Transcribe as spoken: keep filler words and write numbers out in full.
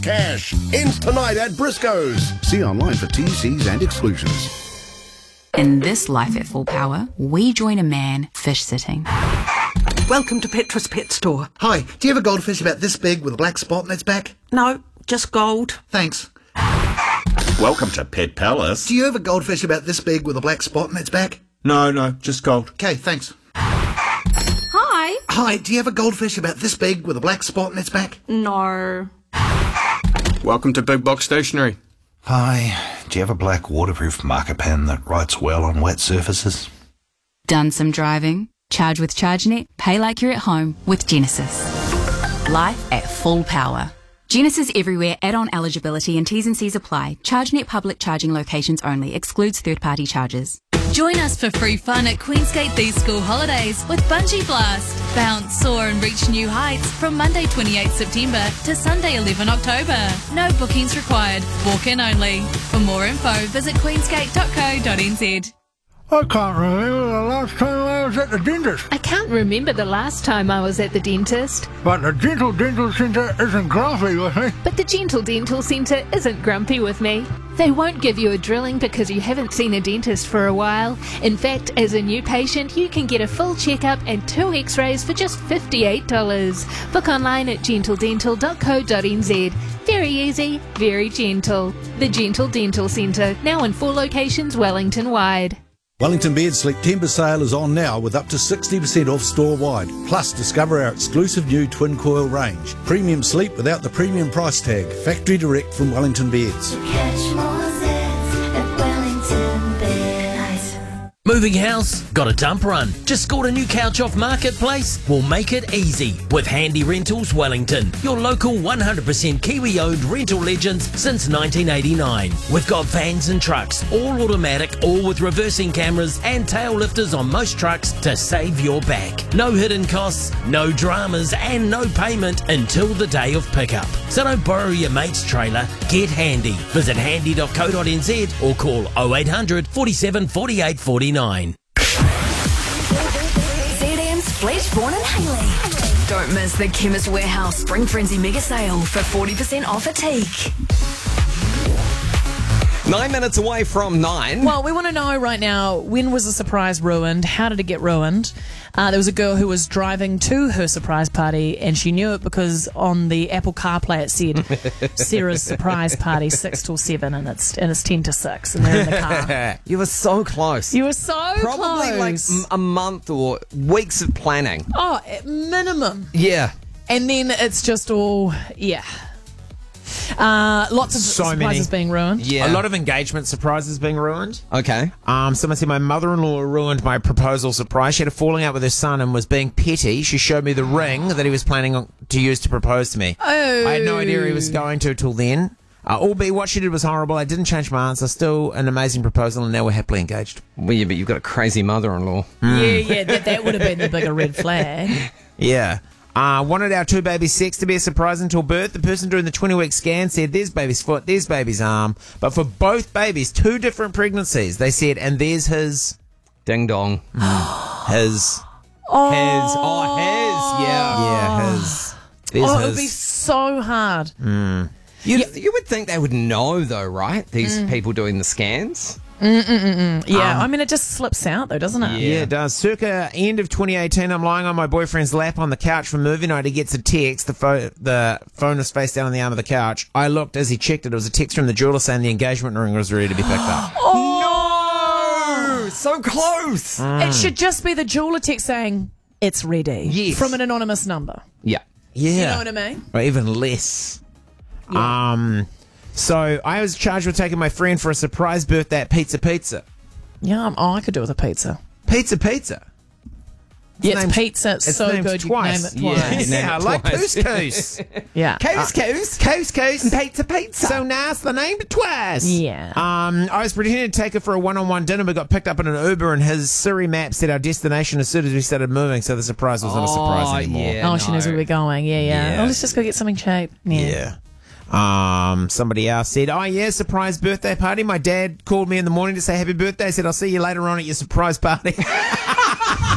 cash. Ends tonight at Briscoe's. See online for T Cs and exclusions. In this life at full power, we join a man fish sitting. Welcome to Petra's Pet Store. Hi, do you have a goldfish about this big with a black spot on its back? No, just gold. Thanks. Welcome to Pet Palace. Do you have a goldfish about this big with a black spot on its back? No, no, just gold. Okay, thanks. Hi. Hi, do you have a goldfish about this big with a black spot on its back? No. Welcome to Big Box Stationery. Hi, do you have a black waterproof marker pen that writes well on wet surfaces? Done some driving? Charge with ChargeNet, pay like you're at home with Genesis. Life at full power. Genesis everywhere, add-on eligibility and T's and C's apply. ChargeNet public charging locations only, excludes third-party charges. Join us for free fun at Queensgate these school holidays with Bungee Blast. Bounce, soar and reach new heights from Monday twenty-eighth September to Sunday eleventh October. No bookings required, walk-in only. For more info, visit queensgate dot co dot n z. I can't remember the last time I was at the dentist. I can't remember the last time I was at the dentist. But the Gentle Dental Centre isn't grumpy with me. But the Gentle Dental Centre isn't grumpy with me. They won't give you a drilling because you haven't seen a dentist for a while. In fact, as a new patient, you can get a full checkup and two x-rays for just fifty-eight dollars. Book online at gentle dental dot co dot n z. Very easy, very gentle. The Gentle Dental Centre, now in four locations Wellington-wide. Wellington Bed Sleep Timber Sale is on now with up to sixty percent off store-wide. Plus, discover our exclusive new twin coil range. Premium sleep without the premium price tag. Factory direct from Wellington Beds. Catch more zits at Wellington Beds. Moving house? Got a dump run? Just scored a new couch off Marketplace? We'll make it easy with Handy Rentals Wellington, your local one hundred percent Kiwi-owned rental legends since nineteen eighty-nine. We've got vans and trucks, all automatic, all with reversing cameras and tail lifters on most trucks to save your back. No hidden costs, no dramas and no payment until the day of pickup. So don't borrow your mate's trailer, get Handy. Visit handy dot co dot n z or call oh eight hundred, forty-seven, forty-eight, forty-nine. Z D M's Fletchborn and Haley. Don't miss the Chemist Warehouse Spring Frenzy Mega Sale for forty percent off a teak. Nine minutes away from nine. Well, we want to know right now, when was the surprise ruined? How did it get ruined? Uh, there was a girl who was driving to her surprise party and she knew it because on the Apple CarPlay it said Sarah's surprise party six till seven and it's and it's ten to six and they're in the car. You were so close. You were so Probably close. like m- a month or weeks of planning. Oh, at minimum. Yeah. And then it's just all, yeah. Uh, lots of so surprises many. being ruined. Yeah. A lot of engagement surprises being ruined. Okay. Um, someone said my mother-in-law ruined my proposal surprise. She had a falling out with her son and was being petty. She showed me the ring that he was planning on, to use to propose to me. Oh. I had no idea he was going to till then. Uh, albeit what she did was horrible. I didn't change my answer. Still an amazing proposal, and now we're happily engaged. Well, yeah, but you've got a crazy mother-in-law. Yeah, yeah, that, that would have been the bigger red flag. Yeah. Uh, wanted our two babies' sex to be a surprise until birth. The person doing the twenty-week scan said, there's baby's foot, there's baby's arm. But for both babies, two different pregnancies, they said, and there's his... Ding dong. his. Oh. His. Oh, his. Yeah. Yeah, his. There's Oh, it his. would be so hard. Mm. You, you would think they would know, though, right? These Mm. people doing the scans. Mm-mm-mm. Yeah, Um, I mean, it just slips out, though, doesn't it? Yeah, it does. Circa end of twenty eighteen, I'm lying on my boyfriend's lap on the couch for movie night. He gets a text. The, pho- the phone is face down on the arm of the couch. I looked as he checked it. It was a text from the jeweler saying the engagement ring was ready to be picked up. Oh! No! So close! It should just be the jeweler text saying, it's ready. Yes. From an anonymous number. Yeah. Yeah. You know what I mean? Or even less. Yeah. Um, so I was charged with taking my friend for a surprise birthday at Pizza Pizza. Yeah, um, oh, I could do with a pizza. Pizza Pizza. Yeah, it's named- pizza. It's, it's so named good twice. you can name it twice. Yeah, yeah, like couscous. Yeah. Couscous. Couscous. Pizza pizza. So nice, they named it twice. Yeah. Um, I was pretending to take her for a one-on-one dinner. We got picked up in an Uber, and his Siri map said our destination as soon as we started moving, so the surprise wasn't a surprise anymore. yeah. Oh, she knows where we're going. Yeah, yeah. Yeah. Oh, let's just go get something cheap. Yeah. Yeah. Um, somebody else said, oh yeah, surprise birthday party. My dad called me in the morning to say happy birthday. I said, I'll see you later on at your surprise party.